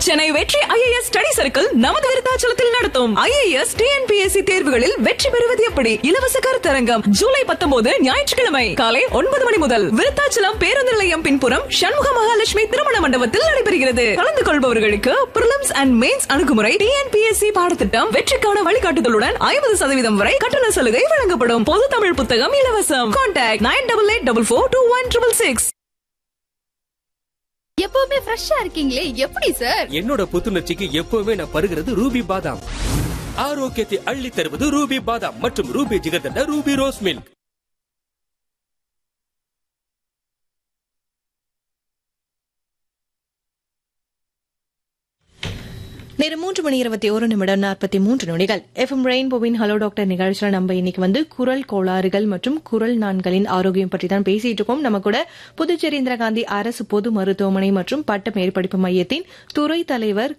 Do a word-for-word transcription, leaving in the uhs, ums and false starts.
சென்னை வெற்றி IAS study circle நமது விருத்தாச்சலத்தில் நடத்தும் ஐஏஎஸ் டிஎன்பிஎஸ்சி தேர்வுகளில் வெற்றி பெறுவது எப்படி இலவச கருத்தரங்கம் ஜூலை பத்தொன்பது ஞாயிற்றுக்கிழமை காலை ஒன்பது மணி முதல் விருத்தாச்சலம் பேருந்து நிலையம் பின்புறம் சண்முக மகாலட்சுமி திருமண மண்டபத்தில் நடைபெறுகிறது. கலந்து கொள்பவர்களுக்கு பிரிலிம்ஸ் அண்ட் மெயின்ஸ் அணுகுமுறை, டிஎன்பிஎஸ்சி பாடத்திட்டம், வெற்றிக்கான வழிகாட்டுதலுடன் ஐம்பது சதவீதம் வரை கட்டண சலுகை வழங்கப்படும். பொது தமிழ் புத்தகம் இலவசம். Contact nine double eight double four two one triple six. எப்பவுமே ஃப்ரெஷ்ஷா இருக்கீங்களே, எப்படி சார்? என்னோட புத்துணர்ச்சிக்கு எப்பவுமே நான் பருகிறது ரூபி பாதாம். ஆரோக்கியத்தை அள்ளி தருவது ரூபி பாதாம் மற்றும் Ruby jigarthanda Ruby rose milk. நேரம் மூன்று மணி இருபத்தி ஒரு நிமிடம் நாற்பத்தி மூன்று நொடிகள். எஃப்எம் ரெயின்போவின் ஹலோ டாக்டர் நிகழ்ச்சியில் நம்ம இன்னைக்கு வந்து குரல் கோளாறுகள் மற்றும் குரல் நாண்களின் ஆரோக்கியம் பற்றி தான் பேசிட்டு இருக்கோம். நம்ம கூட புதுச்சேரி இந்திரா காந்தி அரசு பொது மருத்துவமனை மற்றும் பட்ட மேற்படிப்பு மையத்தின் துறை தலைவர்